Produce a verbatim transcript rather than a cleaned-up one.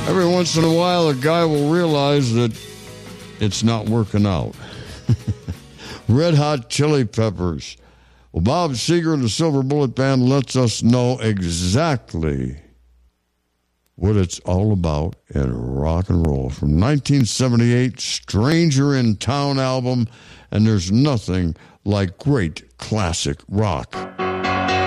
Every once in a while, a guy will realize that it's not working out. Red Hot Chili Peppers. Well, Bob Seger and the Silver Bullet Band lets us know exactly what it's all about in rock and roll. From nineteen seventy-eight, Stranger in Town album, and there's nothing like great classic rock.